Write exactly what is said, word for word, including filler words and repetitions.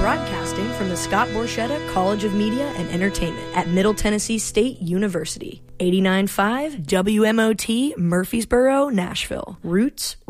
Broadcasting from the Scott Borchetta College of Media and Entertainment at Middle Tennessee State University. eighty-nine point five W M O T, Murfreesboro, Nashville. Roots.